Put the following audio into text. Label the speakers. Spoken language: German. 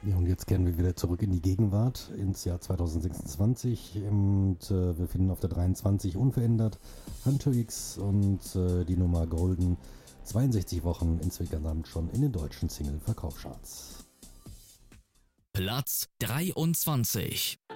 Speaker 1: Ja, und jetzt kehren wir wieder zurück in die Gegenwart, ins Jahr 2026 und wir finden auf der 23 unverändert Hunter X und die Nummer Golden 62 Wochen insgesamt schon in den deutschen Single-Verkaufscharts.
Speaker 2: Platz 23.